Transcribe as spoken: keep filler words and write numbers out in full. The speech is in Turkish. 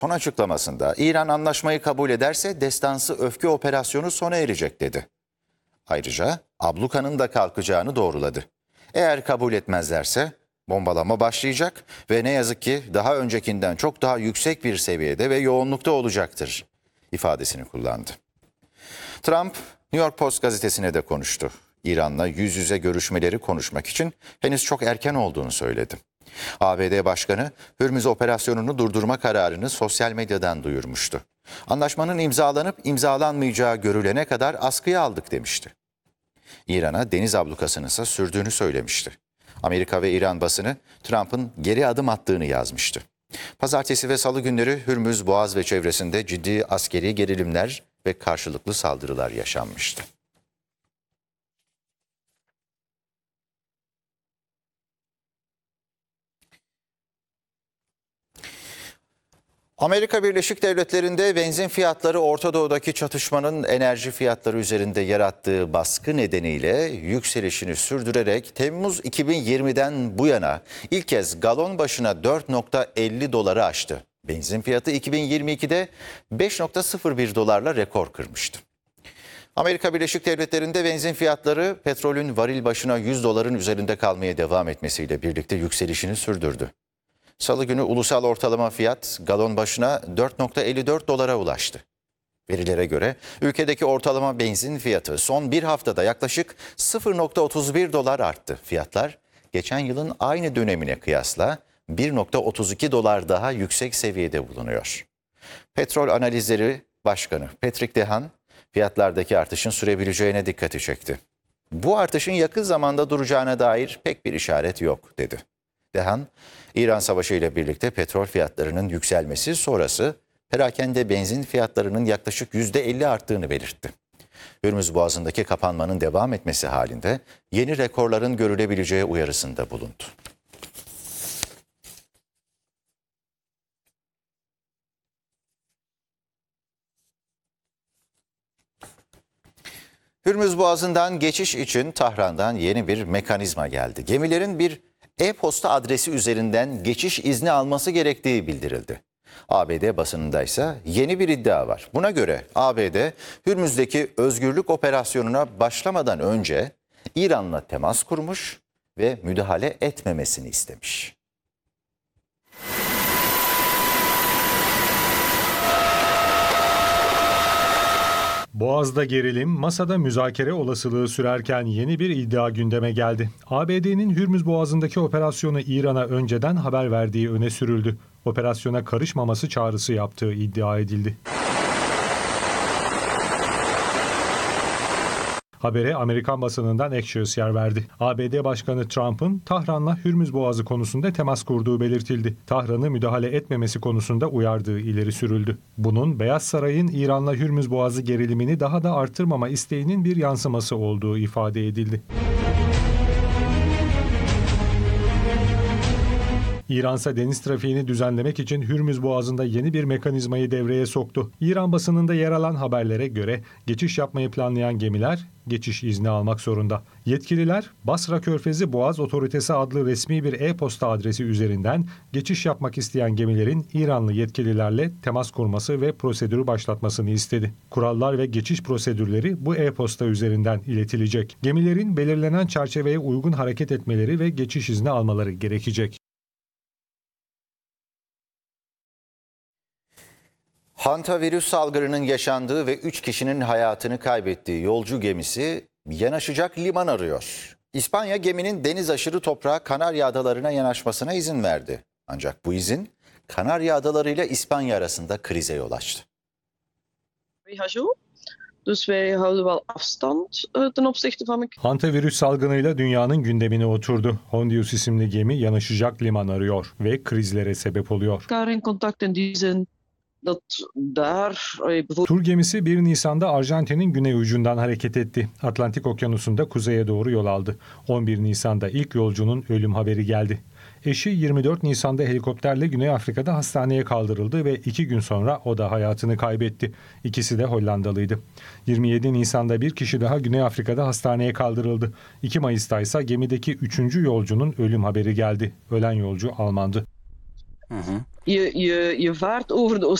Son açıklamasında İran anlaşmayı kabul ederse destansı öfke operasyonu sona erecek dedi. Ayrıca ablukanın da kalkacağını doğruladı. Eğer kabul etmezlerse bombalama başlayacak ve ne yazık ki daha öncekinden çok daha yüksek bir seviyede ve yoğunlukta olacaktır ifadesini kullandı. Trump, New York Post gazetesine de konuştu. İran'la yüz yüze görüşmeleri konuşmak için henüz çok erken olduğunu söyledi. A B D Başkanı Hürmüz operasyonunu durdurma kararını sosyal medyadan duyurmuştu. Anlaşmanın imzalanıp imzalanmayacağı görülene kadar askıya aldık demişti. İran'a deniz ablukasını ise sürdüğünü söylemişti. Amerika ve İran basını Trump'ın geri adım attığını yazmıştı. Pazartesi ve salı günleri Hürmüz Boğaz ve çevresinde ciddi askeri gerilimler ve karşılıklı saldırılar yaşanmıştı. Amerika Birleşik Devletleri'nde benzin fiyatları Orta Doğu'daki çatışmanın enerji fiyatları üzerinde yarattığı baskı nedeniyle yükselişini sürdürerek Temmuz iki bin yirmiden bu yana ilk kez galon başına dört nokta elli doları aştı. Benzin fiyatı iki bin yirmi ikide beş nokta sıfır bir dolarla rekor kırmıştı. Amerika Birleşik Devletleri'nde benzin fiyatları petrolün varil başına yüz doların üzerinde kalmaya devam etmesiyle birlikte yükselişini sürdürdü. Salı günü ulusal ortalama fiyat galon başına dört nokta elli dört dolara ulaştı. Verilere göre ülkedeki ortalama benzin fiyatı son bir haftada yaklaşık sıfır nokta otuz bir dolar arttı. Fiyatlar geçen yılın aynı dönemine kıyasla bir nokta otuz iki dolar daha yüksek seviyede bulunuyor. Petrol Analizleri Başkanı Patrick Dehaene fiyatlardaki artışın sürebileceğine dikkati çekti. Bu artışın yakın zamanda duracağına dair pek bir işaret yok dedi. Dehaene, İran Savaşı ile birlikte petrol fiyatlarının yükselmesi sonrası perakende benzin fiyatlarının yaklaşık yüzde elli arttığını belirtti. Hürmüz Boğazı'ndaki kapanmanın devam etmesi halinde yeni rekorların görülebileceği uyarısında bulundu. Hürmüz Boğazı'ndan geçiş için Tahran'dan yeni bir mekanizma geldi. Gemilerin bir e-posta adresi üzerinden geçiş izni alması gerektiği bildirildi. A B D basınında ise yeni bir iddia var. Buna göre A B D, Hürmüz'deki özgürlük operasyonuna başlamadan önce İran'la temas kurmuş ve müdahale etmemesini istemiş. Boğaz'da gerilim, masada müzakere olasılığı sürerken yeni bir iddia gündeme geldi. A B D'nin Hürmüz Boğazı'ndaki operasyonu İran'a önceden haber verdiği öne sürüldü. Operasyona karışmaması çağrısı yaptığı iddia edildi. Habere Amerikan basınından Axios yer verdi. A B D Başkanı Trump'ın Tahran'la Hürmüz Boğazı konusunda temas kurduğu belirtildi. Tahran'ı müdahale etmemesi konusunda uyardığı ileri sürüldü. Bunun Beyaz Saray'ın İran'la Hürmüz Boğazı gerilimini daha da artırmama isteğinin bir yansıması olduğu ifade edildi. İran ise deniz trafiğini düzenlemek için Hürmüz Boğazı'nda yeni bir mekanizmayı devreye soktu. İran basınında yer alan haberlere göre geçiş yapmayı planlayan gemiler geçiş izni almak zorunda. Yetkililer Basra Körfezi Boğaz Otoritesi adlı resmi bir e-posta adresi üzerinden geçiş yapmak isteyen gemilerin İranlı yetkililerle temas kurması ve prosedürü başlatmasını istedi. Kurallar ve geçiş prosedürleri bu e-posta üzerinden iletilecek. Gemilerin belirlenen çerçeveye uygun hareket etmeleri ve geçiş izni almaları gerekecek. Hantavirüs salgınının yaşandığı ve üç kişinin hayatını kaybettiği yolcu gemisi yanaşacak liman arıyor. İspanya geminin deniz aşırı toprağı Kanarya Adaları'na yanaşmasına izin verdi. Ancak bu izin Kanarya Adaları ile İspanya arasında krize yol açtı. Hantavirüs salgınıyla dünyanın gündemine oturdu. Hondius isimli gemi yanaşacak liman arıyor ve krizlere sebep oluyor. Tur gemisi bir Nisan'da Arjantin'in güney ucundan hareket etti. Atlantik Okyanusu'nda kuzeye doğru yol aldı. on bir Nisan'da ilk yolcunun ölüm haberi geldi. Eşi yirmi dört Nisan'da helikopterle Güney Afrika'da hastaneye kaldırıldı ve iki gün sonra o da hayatını kaybetti. İkisi de Hollandalıydı. yirmi yedi Nisan'da bir kişi daha Güney Afrika'da hastaneye kaldırıldı. iki Mayıs'ta ise gemideki üçüncü yolcunun ölüm haberi geldi. Ölen yolcu Almandı. Je, je, je vaart over de